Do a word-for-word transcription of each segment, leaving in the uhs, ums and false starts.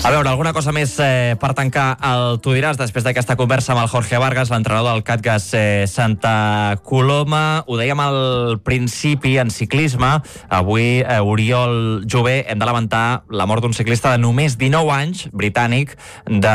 A veure, alguna cosa més eh, per tancar el Tu diràs després d'aquesta conversa amb el Jorge Vargas, l'entrenador del Catgas eh, Santa Coloma. Ho dèiem al principi en ciclisme. Avui, eh, Oriol Jové, hem de lamentar la mort d'un ciclista de només dinou anys, britànic, de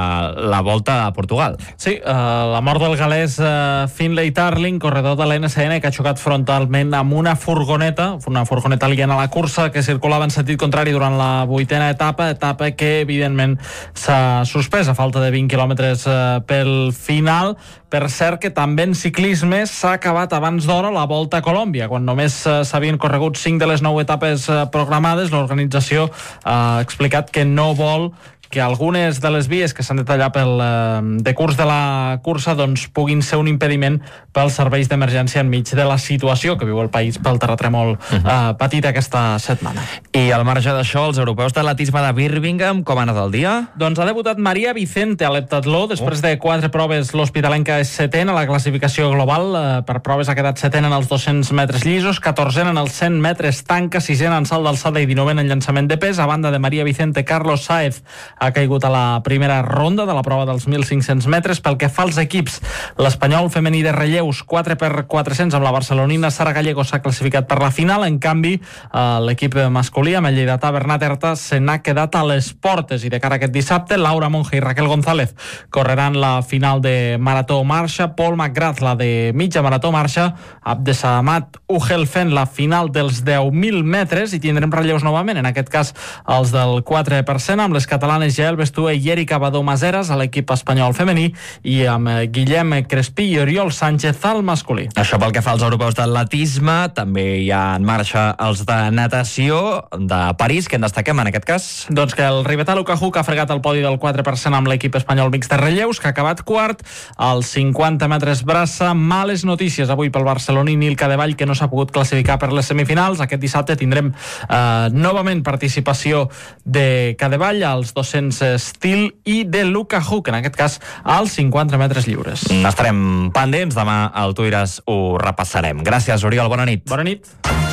la Volta a Portugal. Sí, eh, la mort del galès eh, Finlay Tarling, corredor de l'N S N, que ha xocat frontalment amb una furgoneta, una furgoneta aliena a la cursa, que circulava en sentit contrari durant la vuitena etapa, etapa que evidentment s'ha suspès a falta de vint quilòmetres eh, pel final. Per cert que també en ciclisme s'ha acabat abans d'hora la Volta a Colòmbia, quan només eh, s'havien corregut cinc de les nou etapes eh, programades. L'organització ha explicat que no vol que algunes de les vies que s'han de tallar pel eh, decurs de la cursa doncs puguin ser un impediment pels serveis d'emergència enmig de la situació que viu el país pel terratrèmol uh-huh. eh, patit aquesta setmana. I al marge d'això, els europeus d'atletisme de Birmingham, com ha anat el dia? Doncs ha debutat Maria Vicente a l'heptatló. Després oh. de quatre proves, l'hospitalenca és setena a la classificació global. Eh, per proves ha quedat setena en els dos-cents metres llisos, catorzena en els cent metres tanca, sisena en salt d'alçada i dinovena en llançament de pes. A banda de Maria Vicente, Carlos Sáez ha caigut a la primera ronda de la prova dels mil cinc-cents metres. Pel que fa als equips, l'espanyol femení de relleus quatre per quatre-cents amb la barcelonina Sara Gallego s'ha classificat per la final. En canvi, eh, l'equip masculí amb el lleidatà Bernat Herta se n'ha quedat a les portes, i de cara a aquest dissabte Laura Monge i Raquel González correran la final de marató marxa, Paul McGrath la de mitja marató marxa, Abdesamat Ugelfen la final dels deu mil metres, i tindrem relleus novament, en aquest cas els del quatre per cent, amb les catalanes Jael Bestué i Erika Badó Maseras a l'equip espanyol femení, i amb Guillem Crespí i Oriol Sánchez al masculí. Això pel que fa als europeus d'atletisme. També hi ha en marxa els de natació de París. Què en destaquem en aquest cas? Doncs que el ribetà Luka Huck ha fregat el podi del quatre per cent amb l'equip espanyol mixt de relleus, que ha acabat quart. Als cinquanta metres braça, males notícies avui pel barceloní Nil Cadevall, que no s'ha pogut classificar per les semifinals. Aquest dissabte tindrem eh, novament participació de Cadevall als dos-cents estil i de Luka Huck, en aquest cas als cinquanta metres lliures. Estarem pendents, demà al Tu diràs ho repassarem. Gràcies, Oriol, bona nit. Bona nit.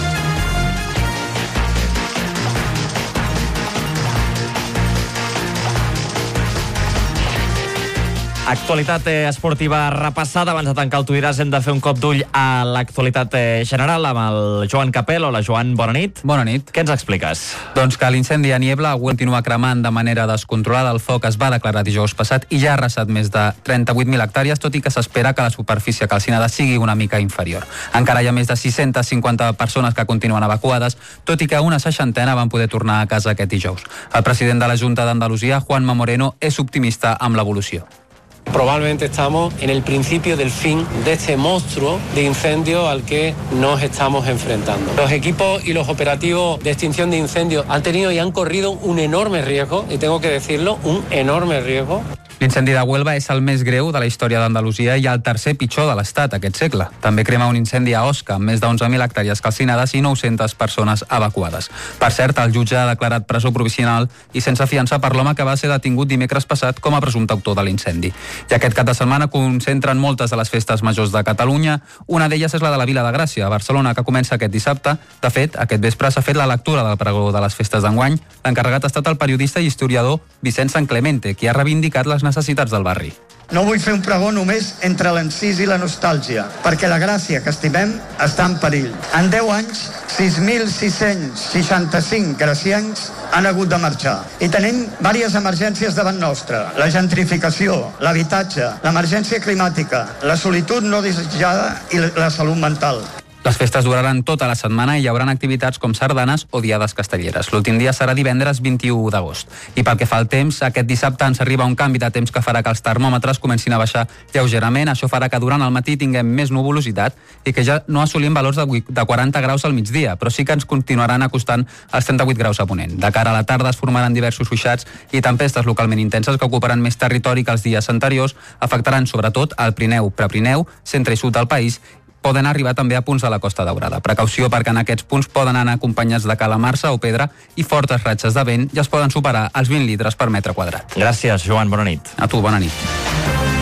Actualitat eh, esportiva repassada. Abans de tancar el Tu diràs hem de fer un cop d'ull a l'actualitat eh, general amb el Joan Capel. Hola, Joan, bona nit. Bona nit. Què ens expliques? Doncs que l'incendi a Niebla continua cremant de manera descontrolada. El foc es va declarar dijous passat i ja ha arrasat més de trenta-vuit mil hectàrees, tot i que s'espera que la superfície calcinada sigui una mica inferior. Encara hi ha més de sis-centes cinquanta persones que continuen evacuades, tot i que una seixantena van poder tornar a casa aquest dijous. El president de la Junta d'Andalusia, Juanma Moreno, és optimista amb l'evolució. Probablemente estamos en el principio del fin de este monstruo de incendio al que nos estamos enfrentando. Los equipos y los operativos de extinción de incendios han tenido y han corrido un enorme riesgo, y tengo que decirlo, un enorme riesgo. L'incendi de Huelva és el més greu de la història d'Andalusia i el tercer pitjor de l'Estat aquest segle. També crema un incendi a Osca, amb més d'onze mil hectàrees calcinades i nou-centes persones evacuades. Per cert, el jutge ha declarat presó provisional i sense fiança per l'home que va ser detingut dimecres passat com a presumpte autor de l'incendi. I aquest cap de setmana concentren moltes de les festes majors de Catalunya. Una d'elles és la de la Vila de Gràcia, a Barcelona, que comença aquest dissabte. De fet, aquest vespre s'ha fet la lectura del pregó de les festes d'enguany. L'encarregat ha estat el periodista i historiador Vicent San Clemente, qui ha reivindicat les necessitats del barri. No vull fer un pregó només entre l'encís i la nostàlgia, perquè la Gràcia que estimem està en perill. En deu anys, sis mil sis-cents seixanta-cinc gracians han hagut de marxar. I tenim diverses emergències davant nostra. La gentrificació, l'habitatge, l'emergència climàtica, la solitud no desitjada i la salut mental. Les festes duraran tota la setmana i hi haurà activitats com sardanes o diades castelleres. L'últim dia serà divendres vint-i-u d'agost. I pel que fa al temps, aquest dissabte ens arriba un canvi de temps que farà que els termòmetres comencin a baixar lleugerament. Això farà que durant el matí tinguem més nuvolositat i que ja no assolim valors de quaranta graus al migdia, però sí que ens continuaran acostant als trenta-vuit graus a ponent. De cara a la tarda es formaran diversos ruixats i tempestes localment intenses que ocuparan més territori que els dies anteriors, afectaran sobretot al Pirineu, Prepirineu, centre i sud del país, poden arribar també a punts de la Costa Daurada. Precaució perquè en aquests punts poden anar acompanyats de calamarsa o pedra i fortes ratxes de vent i es poden superar els vint litres per metre quadrat. Gràcies, Joan, bona nit. A tu, bona nit.